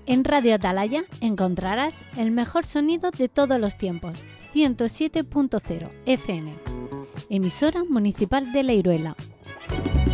En Radio Atalaya encontrarás el mejor sonido de todos los tiempos, 107.0 FM, emisora municipal de Leiruela.